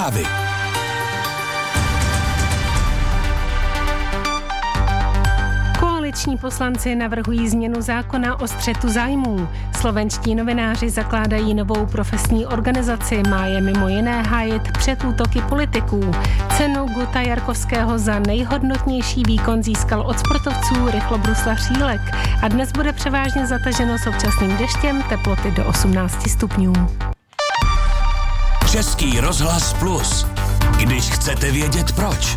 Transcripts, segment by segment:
zprávy. Koaliční poslanci navrhují změnu zákona o střetu zájmů. Slovenští novináři zakládají novou profesní organizaci, má je mimo jiné hájit před útoky politiků. Cenu Guta Jarkovského za nejhodnotnější výkon získal od sportovců Rychlobruslav Šílek a dnes bude převážně zataženo s občasným deštěm, teploty do 18 stupňů. Český rozhlas Plus. Když chcete vědět proč.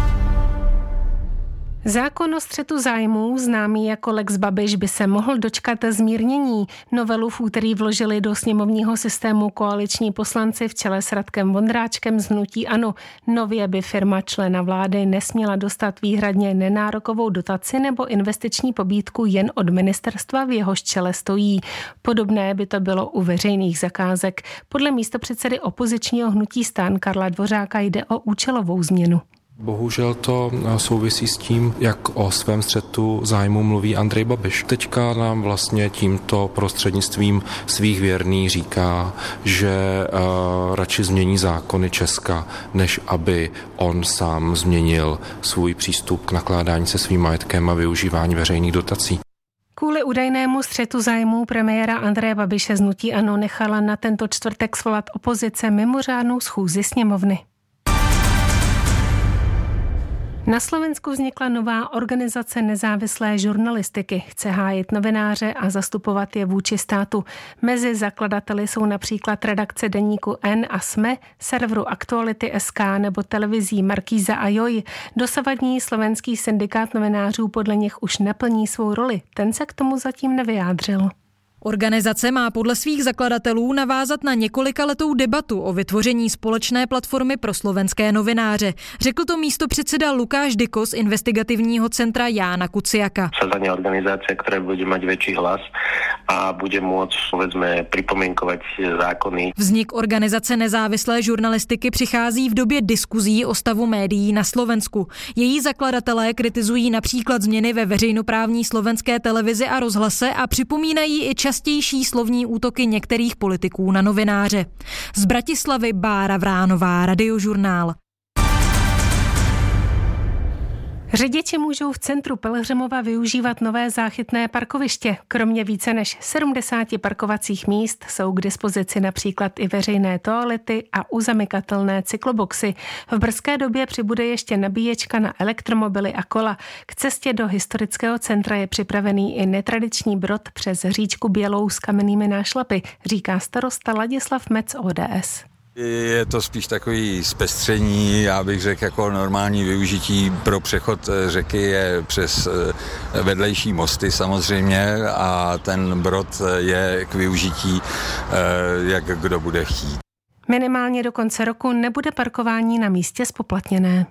Zákon o střetu zájmů, známý jako Lex Babiš, by se mohl dočkat zmírnění. Novelu v úterý vložili do sněmovního systému koaliční poslanci v čele s Radkem Vondráčkem z hnutí ANO. Nově by firma člena vlády nesměla dostat výhradně nenárokovou dotaci nebo investiční pobídku jen od ministerstva, v jehož čele stojí. Podobné by to bylo u veřejných zakázek. Podle místopředsedy opozičního hnutí STAN Karla Dvořáka jde o účelovou změnu. Bohužel to souvisí s tím, jak o svém střetu zájmu mluví Andrej Babiš. Teďka nám vlastně tímto prostřednictvím svých věrných říká, že radši změní zákony Česka, než aby on sám změnil svůj přístup k nakládání se svým majetkem a využívání veřejných dotací. Kvůli údajnému střetu zájmů premiéra Andreje Babiše z hnutí ANO nechala na tento čtvrtek svolat opozice mimořádnou schůzi sněmovny. Na Slovensku vznikla nová organizace nezávislé žurnalistiky. Chce hájit novináře a zastupovat je vůči státu. Mezi zakladateli jsou například redakce deníku N a SME, serveru Aktuality.sk nebo televizí Markíza a Joj. Dosavadní slovenský syndikát novinářů podle nich už neplní svou roli. Ten se k tomu zatím nevyjádřil. Organizace má podle svých zakladatelů navázat na několikaletou debatu o vytvoření společné platformy pro slovenské novináře. Řekl to místopředseda Lukáš Dyko z investigativního centra Jána Kuciaka. Sazanie organizácie, ktorá bude mať väčší hlas a bude môcť, povedzme, pripomienkovať zákony. Vznik organizace nezávislé žurnalistiky přichází v době diskuzí o stavu médií na Slovensku. Její zakladatelé kritizují například změny ve veřejnoprávní slovenské televizi a rozhlase a připomínají i častější slovní útoky některých politiků na novináře. Z Bratislavy Bára Vránová, Radiožurnál. Řidiči můžou v centru Pelhřimova využívat nové záchytné parkoviště. Kromě více než 70 parkovacích míst jsou k dispozici například i veřejné toalety a uzamykatelné cykloboxy. V brzké době přibude ještě nabíječka na elektromobily a kola. K cestě do historického centra je připravený i netradiční brod přes říčku Bělou s kamennými nášlapy, říká starosta Ladislav Mec ODS. Je to spíš takový zpestření, já bych řekl, jako normální využití pro přechod řeky je přes vedlejší mosty samozřejmě a ten brod je k využití, jak kdo bude chtít. Minimálně do konce roku nebude parkování na místě zpoplatněné.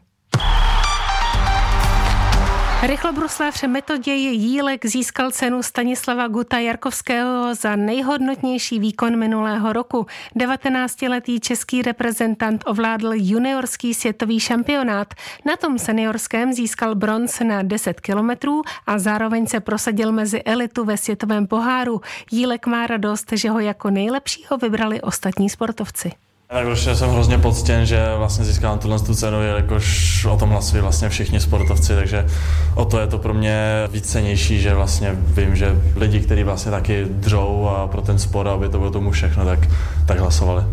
Rychlobruslav Metoděj Jílek získal cenu Stanislava Guta Jarkovského za nejhodnotnější výkon minulého roku. 19letý český reprezentant ovládl juniorský světový šampionát. Na tom seniorském získal bronz na 10 kilometrů a zároveň se prosadil mezi elitu ve světovém poháru. Jílek má radost, že ho jako nejlepšího vybrali ostatní sportovci. Tak určitě jsem hrozně poctěn, že vlastně získám tu cenu, jelikož o tom hlasují vlastně všichni sportovci, takže o to je to pro mě víc cennější, že vlastně vím, že lidi, kteří vlastně taky dřou a pro ten sport, aby to bylo tomu všechno, tak hlasovali.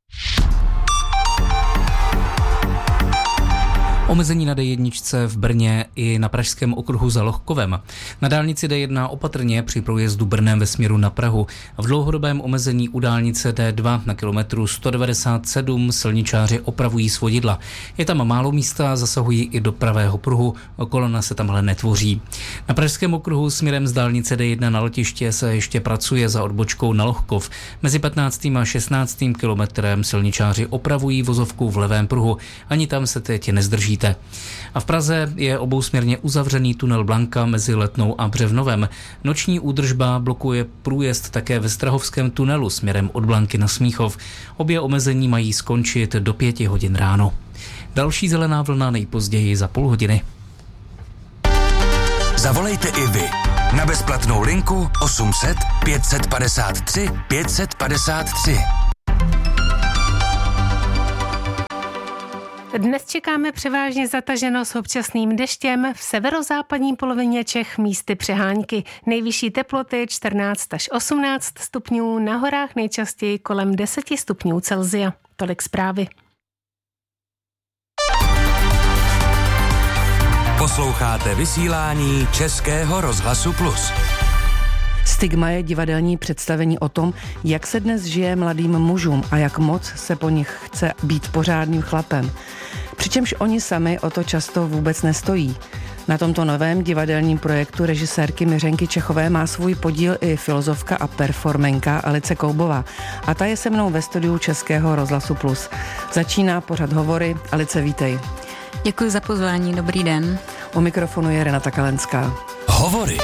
Omezení na D1 v Brně i na pražském okruhu za Lohkovem. Na dálnici D1 opatrně při průjezdu Brnem ve směru na Prahu. V dlouhodobém omezení u dálnice D2 na kilometru 197 silničáři opravují svodidla. Je tam málo místa, zasahují i do pravého pruhu, kolona se tam ale netvoří. Na pražském okruhu směrem z dálnice D1 na letiště se ještě pracuje za odbočkou na Lohkov. Mezi 15. a 16. kilometrem silničáři opravují vozovku v levém pruhu. Ani tam se teď nezdrží. A v Praze je obousměrně uzavřený tunel Blanka mezi Letnou a Břevnovem. Noční údržba blokuje průjezd také ve Strahovském tunelu směrem od Blanky na Smíchov. Obě omezení mají skončit do 5 hodin ráno. Další zelená vlna nejpozději za půl hodiny. Zavolejte i vy na bezplatnou linku 800 553 553. Dnes čekáme převážně zataženo s občasným deštěm, v severozápadní polovině Čech místy přehánky. Nejvyšší teploty 14 až 18 stupňů, na horách nejčastěji kolem 10 stupňů Celsia. Tolik zprávy. Posloucháte vysílání Českého rozhlasu Plus. Stigma je divadelní představení o tom, jak se dnes žije mladým mužům a jak moc se po nich chce být pořádným chlapem. Přičemž oni sami o to často vůbec nestojí. Na tomto novém divadelním projektu režisérky Miřenky Čechové má svůj podíl i filozofka a performenka Alice Koubová. A ta je se mnou ve studiu Českého rozhlasu Plus. Začíná pořad Hovory. Alice, vítej. Děkuji za pozvání, dobrý den. U mikrofonu je Renata Kalenská. Hovory.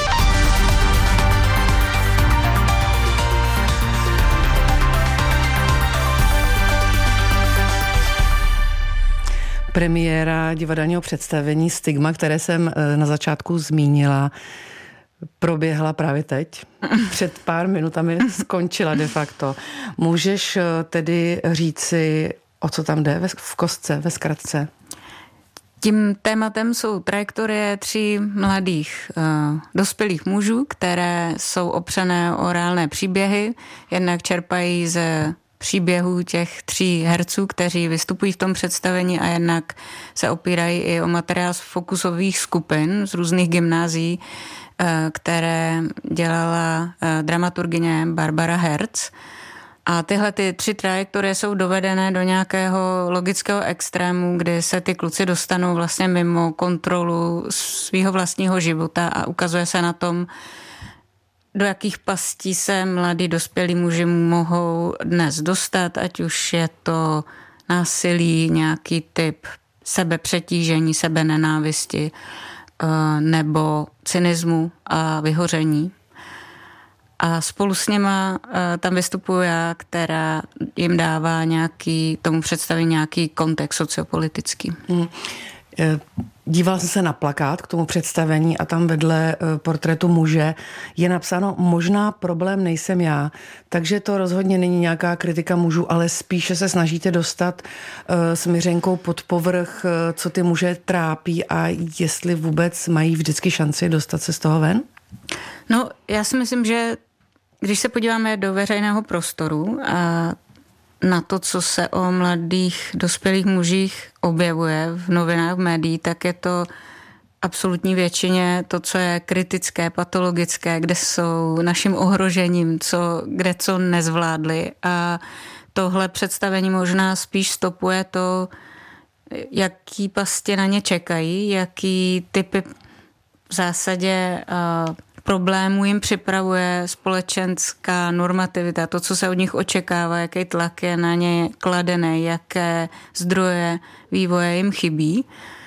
Premiéra divadelního představení Stigma, které jsem na začátku zmínila, proběhla právě teď. Před pár minutami skončila de facto. Můžeš tedy říci, o co tam jde v kostce, ve zkratce? Tím tématem jsou trajektorie 3 mladých dospělých mužů, které jsou opřené o reálné příběhy. Jednak čerpají ze příběhů těch 3 herců, kteří vystupují v tom představení, a jednak se opírají i o materiál z fokusových skupin z různých gymnázií, které dělala dramaturgyně Barbara Herz. A tyhle 3 trajektorie jsou dovedené do nějakého logického extrému, kdy se ty kluci dostanou vlastně mimo kontrolu svého vlastního života a ukazuje se na tom, do jakých pastí se mladí dospělí muži mohou dnes dostat, ať už je to násilí, nějaký typ sebepřetížení, sebenenávisti nebo cynismu a vyhoření. A spolu s něma tam vystupuji já, která jim dává tomu představení nějaký kontext sociopolitický. Díval jsem se na plakát k tomu představení a tam vedle portrétu muže je napsáno: možná problém nejsem já, takže to rozhodně není nějaká kritika mužů, ale spíše se snažíte dostat s Miřenkou pod povrch, co ty muže trápí a jestli vůbec mají vždycky šanci dostat se z toho ven? No, já si myslím, že když se podíváme do veřejného prostoru a na to, co se o mladých dospělých mužích objevuje v novinách, v médiích, tak je to absolutní většině to, co je kritické, patologické, kde jsou naším ohrožením, kde co nezvládli. A tohle představení možná spíš stopuje to, jaký pasti na ně čekají, jaký typy v zásadě problémů jim připravuje společenská normativita, to, co se od nich očekává, jaký tlak je na ně kladený, jaké zdroje vývoje jim chybí.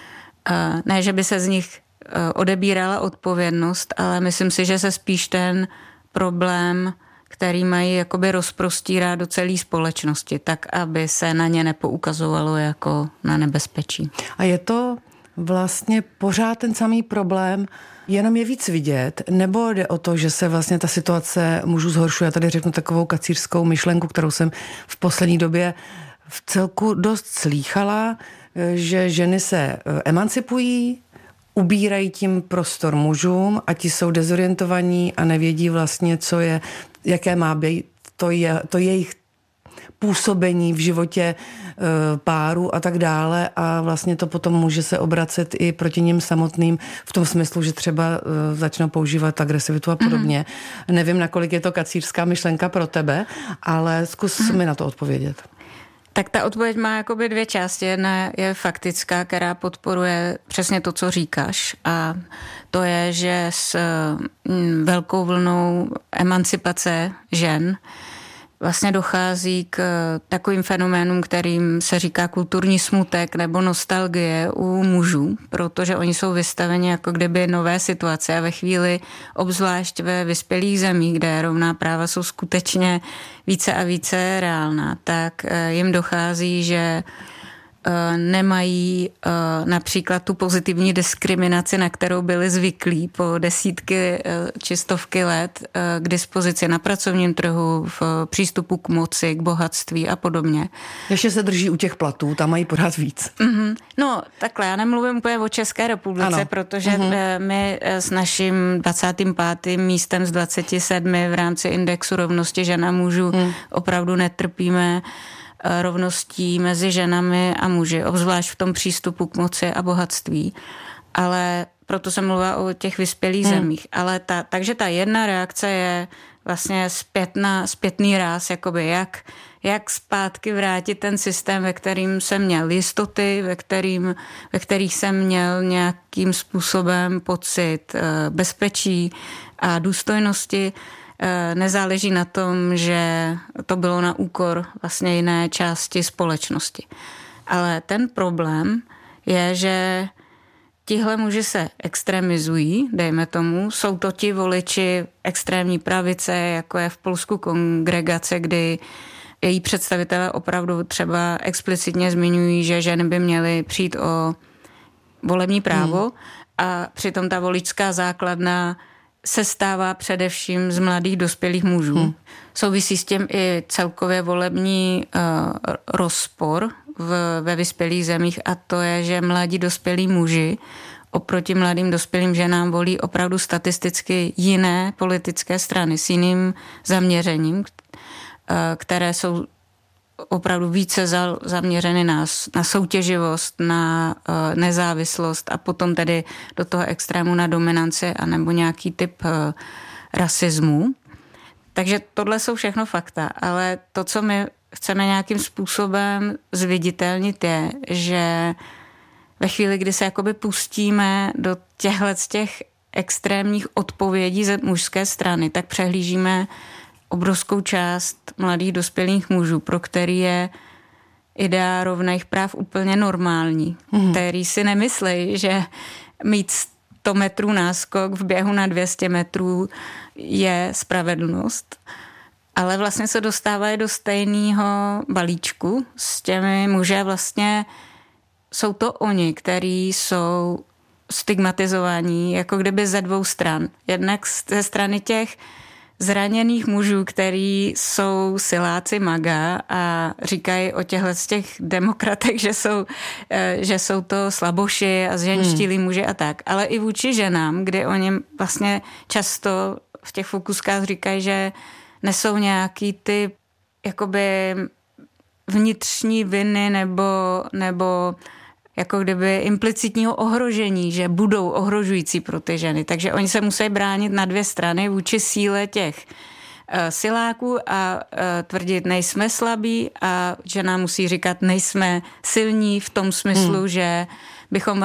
Ne, že by se z nich odebírala odpovědnost, ale myslím si, že se spíš ten problém, který mají, jakoby rozprostírá do celé společnosti, tak, aby se na ně nepoukazovalo jako na nebezpečí. A je to vlastně pořád ten samý problém, jenom je víc vidět, nebo jde o to, že se vlastně ta situace mužů zhoršuje? Já tady řeknu takovou kacířskou myšlenku, kterou jsem v poslední době v celku dost slýchala, že ženy se emancipují, ubírají tím prostor mužům a ti jsou dezorientovaní a nevědí vlastně, co je, jaké má být to jejich působení v životě páru a tak dále, a vlastně to potom může se obracet i proti nim samotným v tom smyslu, že třeba začnou používat agresivitu a podobně. Nevím, nakolik je to kacířská myšlenka pro tebe, ale zkus mi na to odpovědět. Tak ta odpověď má jakoby 2 části. Jedna je faktická, která podporuje přesně to, co říkáš, a to je, že s velkou vlnou emancipace žen vlastně dochází k takovým fenoménům, kterým se říká kulturní smutek nebo nostalgie u mužů, protože oni jsou vystaveni jako kdyby nové situace, a ve chvíli, obzvlášť ve vyspělých zemích, kde rovná práva jsou skutečně více a více reálná, tak jim dochází, že nemají například tu pozitivní diskriminaci, na kterou byli zvyklí po desítky či stovky let k dispozici na pracovním trhu, v přístupu k moci, k bohatství a podobně. Ještě se drží u těch platů, tam mají pořád víc. Mm-hmm. No takhle, já nemluvím úplně o České republice, ano. Protože my s naším 25. místem z 27 v rámci indexu rovnosti žen a mužů opravdu netrpíme rovností mezi ženami a muži, obzvlášť v tom přístupu k moci a bohatství. Ale proto jsem mluvila o těch vyspělých zemích. Ale takže ta jedna reakce je vlastně zpětný ráz, jakoby jak zpátky vrátit ten systém, ve kterým jsem měl jistoty, ve kterých jsem měl nějakým způsobem pocit bezpečí a důstojnosti. Nezáleží na tom, že to bylo na úkor vlastně jiné části společnosti. Ale ten problém je, že tihle muži se extremizují, dejme tomu, jsou to ti voliči extrémní pravice, jako je v Polsku Kongregace, kdy její představitelé opravdu třeba explicitně zmiňují, že ženy by měly přijít o volební právo a přitom ta voličská základna se stává především z mladých dospělých mužů. Souvisí s tím i celkově volební rozpor ve vyspělých zemích a to je, že mladí dospělí muži oproti mladým dospělým ženám volí opravdu statisticky jiné politické strany s jiným zaměřením, které jsou opravdu více zaměřeny na soutěživost, na nezávislost a potom tedy do toho extrému na dominanci anebo nějaký typ rasismu. Takže tohle jsou všechno fakta, ale to, co my chceme nějakým způsobem zviditelnit je, že ve chvíli, kdy se jakoby pustíme do těch extrémních odpovědí ze mužské strany, tak přehlížíme obrovskou část mladých dospělých mužů, pro který je idea rovných práv úplně normální, který si nemyslejí, že mít 100 metrů náskok v běhu na 200 metrů je spravedlnost, ale vlastně se dostávají do stejného balíčku s těmi muži. Vlastně jsou to oni, kteří jsou stigmatizovaní jako kdyby ze dvou stran. Jednak ze strany těch zraněných mužů, který jsou siláci maga a říkají o těch demokratech, že jsou to slaboši a zženštilí muži a tak. Ale i vůči ženám, kdy oni vlastně často v těch fokuskách říkají, že nesou nějaký typ jakoby vnitřní viny nebo jako kdyby implicitního ohrožení, že budou ohrožující pro ty ženy. Takže oni se musí bránit na dvě strany vůči síle těch siláků a tvrdit, nejsme slabí a žena musí říkat, nejsme silní v tom smyslu, že bychom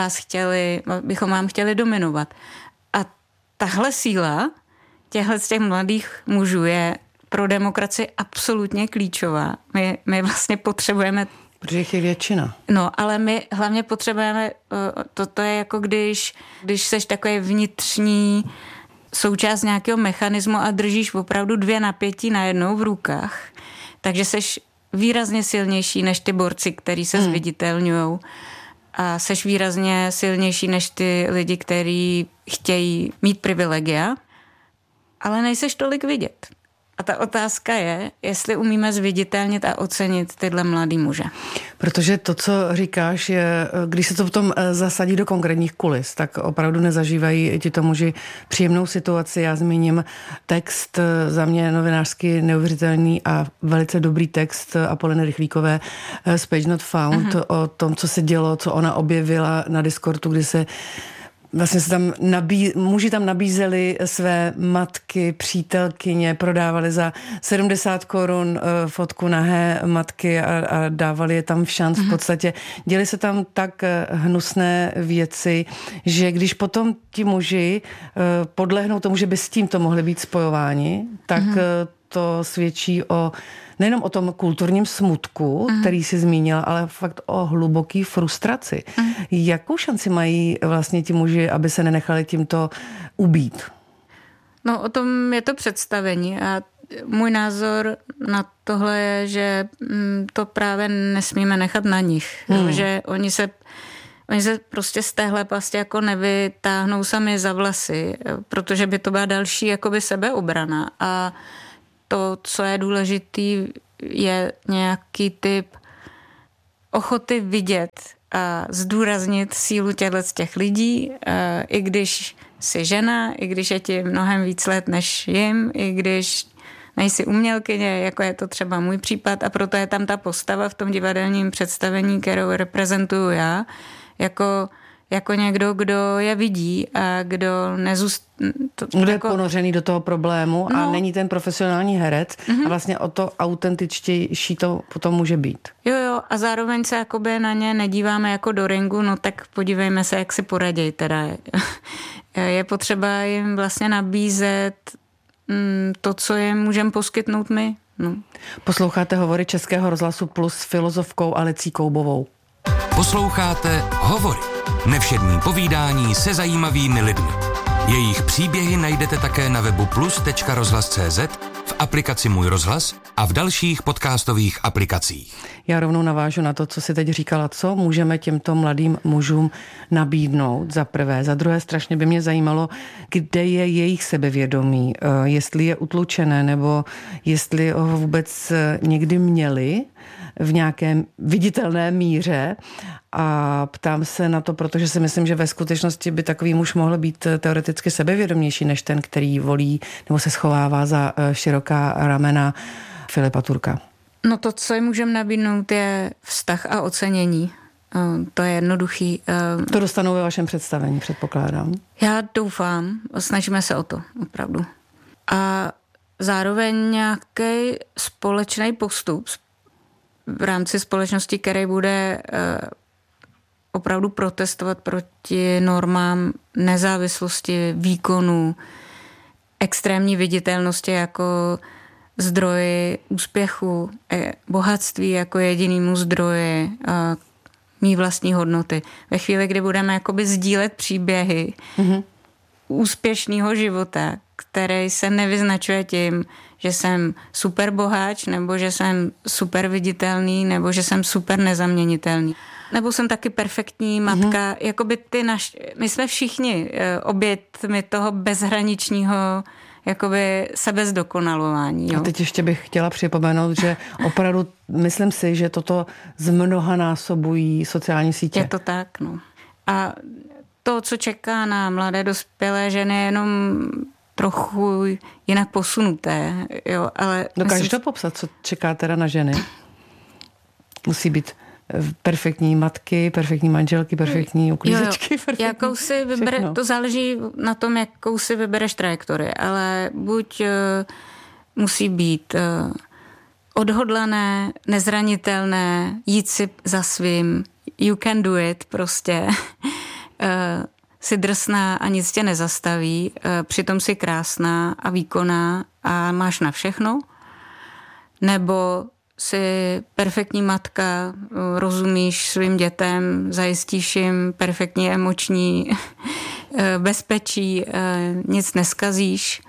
vám chtěli dominovat. A tahle síla těch mladých mužů je pro demokracii absolutně klíčová. My vlastně potřebujeme. Protože jich je většina. No, ale my hlavně potřebujeme, to je jako když seš takový vnitřní součást nějakého mechanismu a držíš opravdu 2 napětí najednou v rukách, takže seš výrazně silnější než ty borci, který se zviditelňujou a seš výrazně silnější než ty lidi, kteří chtějí mít privilegia, ale nejseš tolik vidět. A ta otázka je, jestli umíme zviditelnit a ocenit tyhle mladý muže. Protože to, co říkáš, je, když se to potom zasadí do konkrétních kulis, tak opravdu nezažívají tito muži příjemnou situaci. Já zmíním text, za mě novinářsky neuvěřitelný a velice dobrý text Apoleny Rychlíkové z Page Not Found o tom, co se dělo, co ona objevila na Discordu, kdy se vlastně se tam muži tam nabízeli své matky, přítelkyně, prodávali za 70 korun fotku nahé matky a dávali je tam v šanc. V podstatě děli se tam tak hnusné věci, že když potom ti muži podlehnou tomu, že by s tímto mohli být spojováni, tak to svědčí nejenom o tom kulturním smutku, který si zmínila, ale fakt o hluboký frustraci. Jakou šanci mají vlastně ti muži, aby se nenechali tímto ubít? No, o tom je to představení a můj názor na tohle je, že to právě nesmíme nechat na nich. Že oni se prostě z téhle pasti jako nevytáhnou sami za vlasy, protože by to byla další jakoby sebeobrana. A to, co je důležitý, je nějaký typ ochoty vidět a zdůraznit sílu těch lidí, i když jsi žena, i když je ti mnohem víc let než jim, i když nejsi umělkyně, jako je to třeba můj případ, a proto je tam ta postava v tom divadelním představení, kterou reprezentuju já, jako někdo, kdo je vidí a kdo kdo je ponořený do toho problému a není ten profesionální herec a vlastně o to autentičtější to potom může být. Jo, a zároveň se jakoby na ně nedíváme jako do ringu, no tak podívejme se, jak si poraděj teda. Je potřeba jim vlastně nabízet to, co jim můžeme poskytnout my. No. Posloucháte Hovory Českého rozhlasu Plus s filozofkou Alecí Koubovou. Posloucháte Hovory. Nevšední povídání se zajímavými lidmi. Jejich příběhy najdete také na webu plus.rozhlas.cz, v aplikaci Můj rozhlas a v dalších podcastových aplikacích. Já rovnou navážu na to, co si teď říkala. Co můžeme těmto mladým mužům nabídnout za prvé? Za druhé strašně by mě zajímalo, kde je jejich sebevědomí, jestli je utlučené nebo jestli ho vůbec někdy měli v nějaké viditelné míře. A ptám se na to, protože si myslím, že ve skutečnosti by takový muž mohl být teoreticky sebevědomější než ten, který volí nebo se schovává za široká ramena Filipa Turka. No to, co jim můžeme nabídnout, je vztah a ocenění. To je jednoduchý. To dostanou ve vašem představení, předpokládám. Já doufám, snažíme se o to, opravdu. A zároveň nějaký společný postup v rámci společnosti, který bude opravdu protestovat proti normám nezávislosti, výkonu, extrémní viditelnosti jako zdroji úspěchu, bohatství jako jedinému zdroji mý vlastní hodnoty. Ve chvíli, kdy budeme jakoby sdílet příběhy úspěšného života, který se nevyznačuje tím, že jsem super boháč, nebo že jsem super viditelný, nebo že jsem super nezaměnitelný. Nebo jsem taky perfektní matka. Jakoby my jsme všichni oběťmi toho bezhraničního jakoby sebezdokonalování. Jo? A teď ještě bych chtěla připomenout, že opravdu myslím si, že toto zmnohanásobují sociální sítě. Je to tak, no. A to, co čeká na mladé dospělé ženy, je jenom trochu jinak posunuté. Jo? Ale dokážeš to popsat, co čeká teda na ženy? Musí být perfektní matky, perfektní manželky, perfektní uklízečky. To záleží na tom, jakou si vybereš trajektorii, ale buď musí být odhodlané, nezranitelné, jít si za svým, you can do it prostě, si drsná a nic tě nezastaví, přitom si krásná a výkonná a máš na všechno, nebo jsi perfektní matka, rozumíš svým dětem, zajistíš jim perfektní emoční bezpečí, nic neskazíš.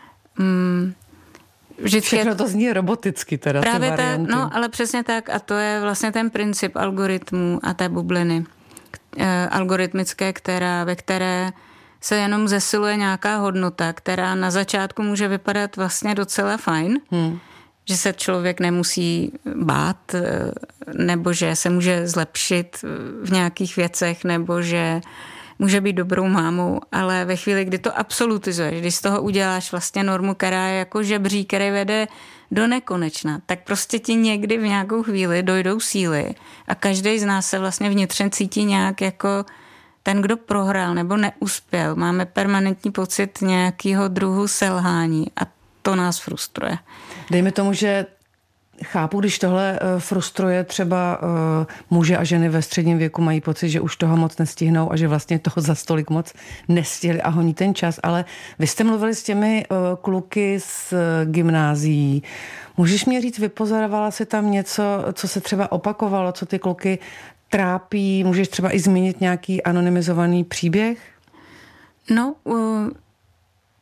Všechno to zní roboticky teda, právě ty varianty. No, ale přesně tak a to je vlastně ten princip algoritmů a té bubliny algoritmické, ve které se jenom zesiluje nějaká hodnota, která na začátku může vypadat vlastně docela fajn, že se člověk nemusí bát, nebo že se může zlepšit v nějakých věcech, nebo že může být dobrou mámou, ale ve chvíli, kdy to absolutizuješ, když z toho uděláš vlastně normu, která je jako žebřík, který vede do nekonečna, tak prostě ti někdy v nějakou chvíli dojdou síly a každý z nás se vlastně vnitřně cítí nějak jako ten, kdo prohrál nebo neuspěl. Máme permanentní pocit nějakého druhu selhání a to nás frustruje. Dejme tomu, že chápu, když tohle frustruje třeba muže a ženy ve středním věku, mají pocit, že už toho moc nestihnou a že vlastně toho za stolik moc nestihli a honí ten čas, ale vy jste mluvili s těmi kluky z gymnázií. Můžeš mi říct, vypozorovala si tam něco, co se třeba opakovalo, co ty kluky trápí? Můžeš třeba i zmínit nějaký anonymizovaný příběh? No,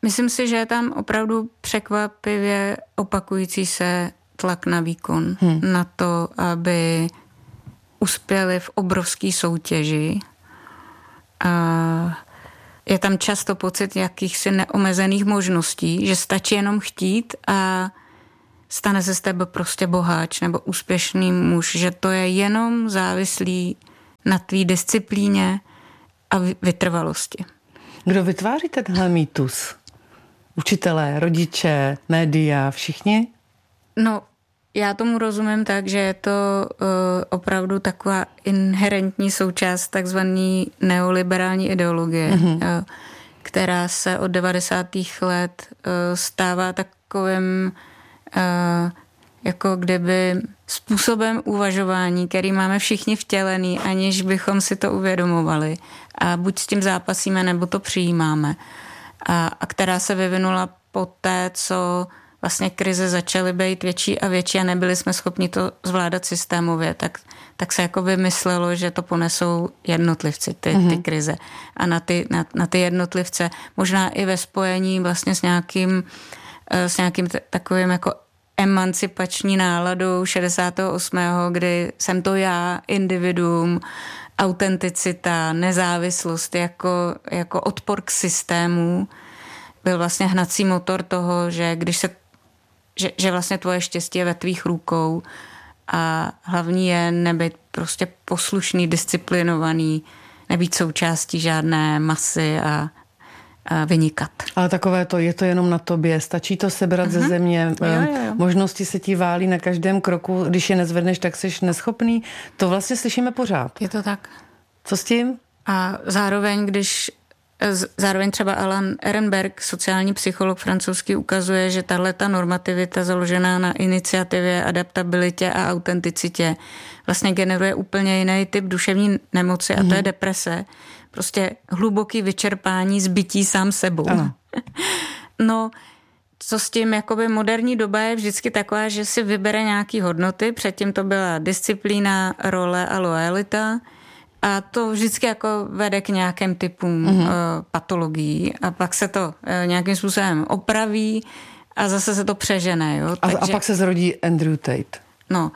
Myslím si, že je tam opravdu překvapivě opakující se tlak na výkon, na to, aby uspěli v obrovské soutěži. A je tam často pocit jakýchsi neomezených možností, že stačí jenom chtít a stane se z tebe prostě boháč nebo úspěšný muž, že to je jenom závislý na tvý disciplíně a vytrvalosti. Kdo vytváří tenhle mýtus? Učitelé, rodiče, média, všichni? No, já tomu rozumím tak, že je to opravdu taková inherentní součást takzvaný neoliberální ideologie, která se od 90. let stává takovým jako kdyby způsobem uvažování, který máme všichni vtělený, aniž bychom si to uvědomovali. A buď s tím zápasíme, nebo to přijímáme. A která se vyvinula poté, co vlastně krize začaly být větší a větší a nebyli jsme schopni to zvládat systémově, tak se jako vymyslelo, že to ponesou jednotlivci, ty krize. A na ty jednotlivce, možná i ve spojení vlastně s nějakým takovým jako emancipační náladou 68., kdy jsem to já, individuum, autenticita, nezávislost jako odpor k systému, byl vlastně hnací motor toho, že že vlastně tvoje štěstí je ve tvých rukou a hlavní je nebýt prostě poslušný, disciplinovaný, nebýt součástí žádné masy a vynikat. Ale takové to, je to jenom na tobě, stačí to sebrat ze země, jo. Možnosti se ti válí na každém kroku, když je nezvedneš, tak jsi neschopný. To vlastně slyšíme pořád. Je to tak. Co s tím? A zároveň třeba Alan Ehrenberg, sociální psycholog francouzský, ukazuje, že tahleta normativita založená na iniciativě, adaptabilitě a autenticitě vlastně generuje úplně jiný typ duševní nemoci a to je deprese. Prostě hluboký vyčerpání, zbytí sám sebou. Ano. No, co s tím, jakoby moderní doba je vždycky taková, že si vybere nějaký hodnoty, předtím to byla disciplína, role a loajalita a to vždycky jako vede k nějakým typům patologií a pak se to nějakým způsobem opraví a zase se to přežene. Jo? A pak se zrodí Andrew Tate. No,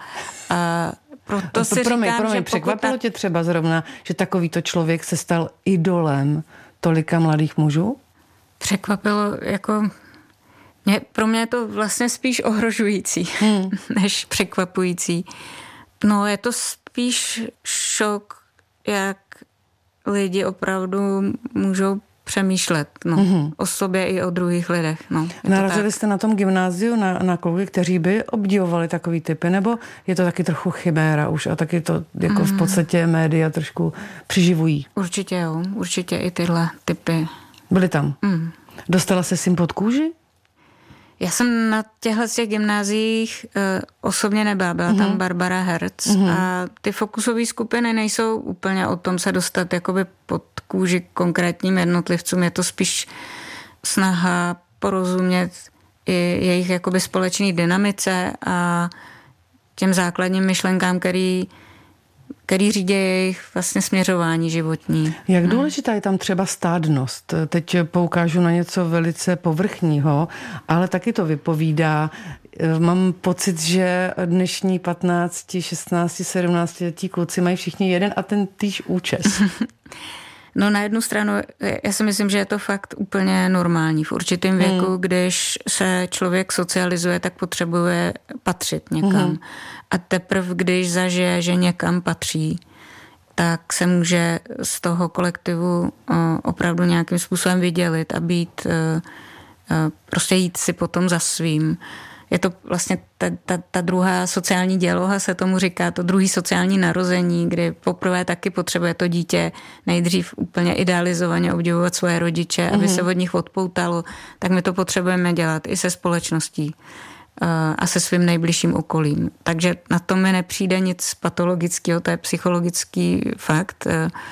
proto si říkám, že překvapilo tě třeba zrovna, že takovýto člověk se stal idolem tolika mladých mužů? Překvapilo, jako pro mě je to vlastně spíš ohrožující, než překvapující. No, je to spíš šok, jak lidi opravdu můžou přemýšlet o sobě i o druhých lidech. No, narazili jste na tom gymnáziu na kluky, kteří by obdivovali takový typy, nebo je to taky trochu chiméra už a taky to jako v podstatě média trošku přiživují? Určitě jo, určitě i tyhle typy. Byly tam? Dostala se s tím pod kůži? Já jsem na těch gymnáziích osobně nebyla. Byla tam Barbara Herz a ty fokusové skupiny nejsou úplně o tom se dostat jakoby pod kůži konkrétním jednotlivcům. Je to spíš snaha porozumět i jejich jakoby společné dynamice a těm základním myšlenkám, který řídí jejich vlastně směřování životní. Jak důležitá je tam třeba stádnost? Teď poukážu na něco velice povrchního, ale taky to vypovídá. Mám pocit, že dnešní 15, 16, 17 letí kluci mají všichni jeden a ten týž účes. No na jednu stranu, já si myslím, že je to fakt úplně normální. V určitém věku, když se člověk socializuje, tak potřebuje patřit někam. A teprve, když zažije, že někam patří, tak se může z toho kolektivu opravdu nějakým způsobem vydělit a být, prostě jít si potom za svým. Je to vlastně ta druhá sociální děloha, se tomu říká, to druhý sociální narození, kdy poprvé taky potřebuje to dítě nejdřív úplně idealizovaně obdivovat svoje rodiče, aby se od nich odpoutalo, tak my to potřebujeme dělat i se společností a se svým nejbližším okolím. Takže na to mi nepřijde nic patologického, to je psychologický fakt,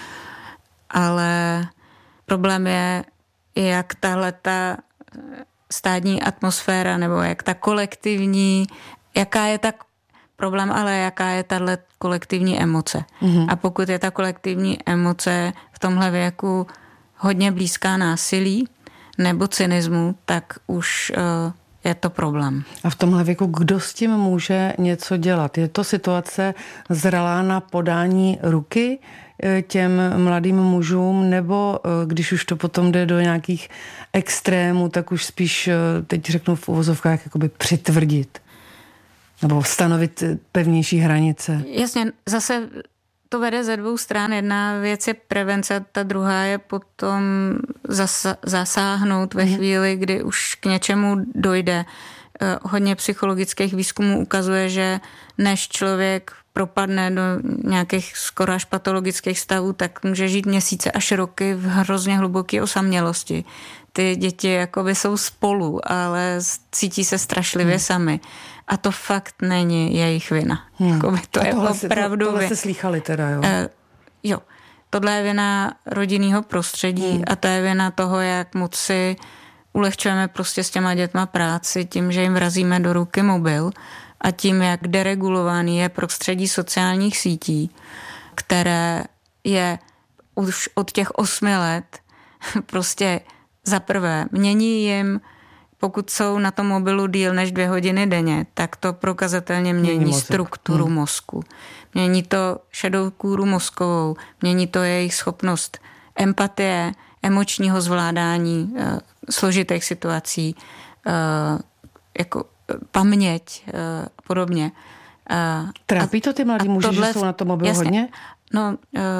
ale problém je, jak tahleta stádní atmosféra, nebo jak ta kolektivní, jaká je ta problém, ale jaká je tahle kolektivní emoce. A pokud je ta kolektivní emoce v tomhle věku hodně blízká násilí, nebo cynismu, tak už je to problém. A v tomhle věku kdo s tím může něco dělat? Je to situace zralá na podání ruky těm mladým mužům, nebo když už to potom jde do nějakých extrémů, tak už spíš, teď řeknu v uvozovkách, jakoby přitvrdit nebo stanovit pevnější hranice? Jasně, zase to vede ze dvou stran. Jedna věc je prevence, ta druhá je potom zasáhnout ve chvíli, kdy už k něčemu dojde. Hodně psychologických výzkumů ukazuje, že než člověk propadne do nějakých skoro až patologických stavů, tak může žít měsíce až roky v hrozně hluboké osamělosti. Ty děti jakoby jsou spolu, ale cítí se strašlivě sami. A to fakt není jejich vina. To je opravdu... Tohle jste slýchali teda, jo? Jo. Tohle je vina rodinného prostředí a to je vina toho, jak moc si ulehčujeme prostě s těma dětma práci tím, že jim vrazíme do ruky mobil a tím, jak deregulovaný je prostředí sociálních sítí, které je už od těch 8 let prostě za prvé mění jim, pokud jsou na tom mobilu díl než 2 hodiny denně, tak to prokazatelně mění strukturu mozku. Mění to šedou kůru mozkovou, mění to jejich schopnost empatie, emočního zvládání složitých situací, jako paměť a podobně. Trápí to ty mladí muži, že jsou na tom mobilu hodně? No,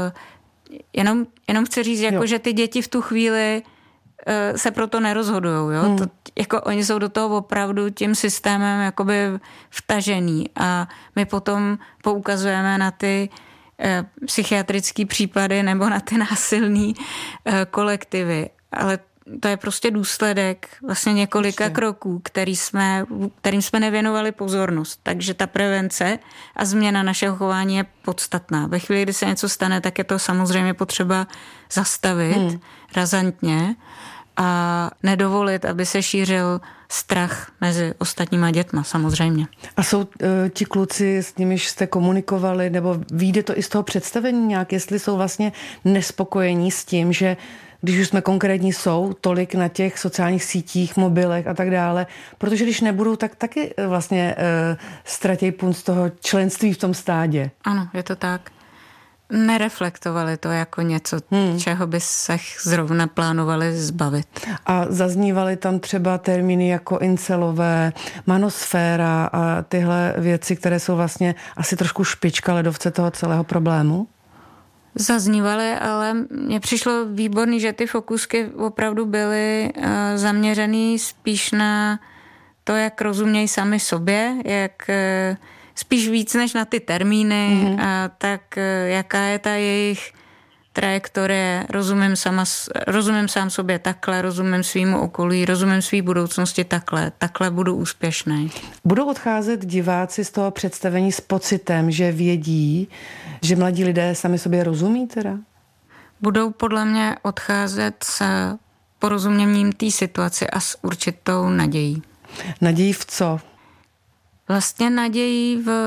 jenom chci říct, jako, že ty děti v tu chvíli se proto nerozhodujou. Jo? To, jako oni jsou do toho opravdu tím systémem jakoby vtažený a my potom poukazujeme na ty psychiatrické případy nebo na ty násilné kolektivy. Ale to je prostě důsledek vlastně několika kroků, kterým jsme nevěnovali pozornost. Takže ta prevence a změna našeho chování je podstatná. Ve chvíli, kdy se něco stane, tak je to samozřejmě potřeba zastavit razantně a nedovolit, aby se šířil strach mezi ostatníma dětma, samozřejmě. A jsou ti kluci, s nimiž jste komunikovali, nebo vyjde to i z toho představení nějak, jestli jsou vlastně nespokojení s tím, že když už jsme konkrétní, jsou tolik na těch sociálních sítích, mobilech a tak dále, protože když nebudou, tak taky vlastně ztratějí punt z toho členství v tom stádě. Ano, je to tak. Nereflektovali to jako něco, čeho by se zrovna plánovali zbavit. A zaznívaly tam třeba termíny jako incelové, manosféra a tyhle věci, které jsou vlastně asi trošku špička ledovce toho celého problému? Zaznívaly, ale mně přišlo výborný, že ty fokusky opravdu byly zaměřený spíš na to, jak rozumějí sami sobě, jak spíš víc než na ty termíny, a tak jaká je ta jejich trajektorie, rozumím sám sobě takhle, rozumím svýmu okolí, rozumím svý budoucnosti takhle budu úspěšný. Budou odcházet diváci z toho představení s pocitem, že vědí, že mladí lidé sami sobě rozumí teda? Budou podle mě odcházet s porozuměním té situaci a s určitou nadějí. Nadějí v co? Vlastně nadějí v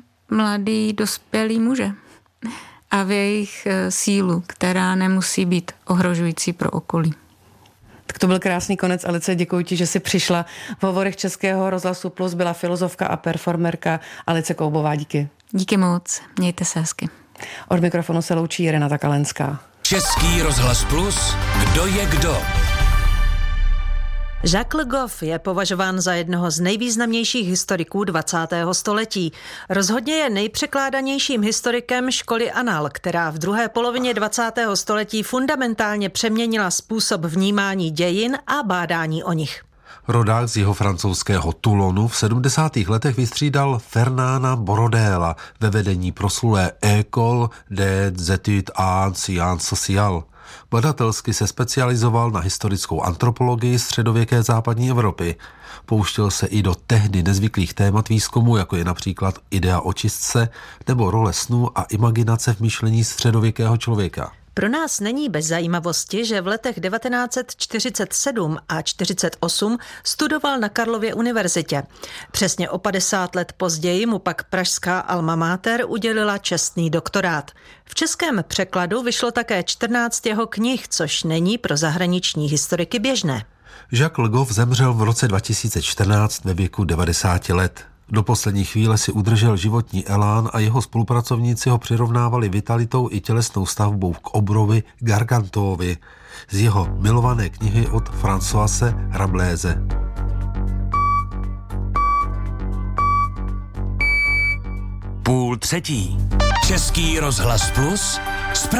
mladý dospělý muže a v jejich sílu, která nemusí být ohrožující pro okolí. Tak to byl krásný konec, Alice, děkuji ti, že jsi přišla. V hovorech Českého rozhlasu Plus byla filozofka a performerka Alice Koubová. Díky. Díky moc, mějte se hezky. Od mikrofonu se loučí Renata Kalenská. Český rozhlas Plus, kdo je kdo? Jacques Le Goff je považován za jednoho z nejvýznamnějších historiků 20. století. Rozhodně je nejpřekládanějším historikem školy Annales, která v druhé polovině 20. století fundamentálně přeměnila způsob vnímání dějin a bádání o nich. Rodák z jeho francouzského Toulonu v 70. letech vystřídal Fernanda Borodéla ve vedení proslulé École des études en sciences sociales. Badatelsky se specializoval na historickou antropologii středověké západní Evropy. Pouštěl se i do tehdy nezvyklých témat výzkumu, jako je například idea očistce nebo role snu a imaginace v myšlení středověkého člověka. Pro nás není bez zajímavosti, že v letech 1947 a 48 studoval na Karlově univerzitě. Přesně o 50 let později mu pak pražská alma mater udělila čestný doktorát. V českém překladu vyšlo také 14 jeho knih, což není pro zahraniční historiky běžné. Jacques Le Goff zemřel v roce 2014 ve věku 90 let. Do poslední chvíle si udržel životní elán a jeho spolupracovníci ho přirovnávali vitalitou i tělesnou stavbou k obrovi Gargantuovi z jeho milované knihy od Françoise Rabelaise. Půl třetí. Český rozhlas Plus.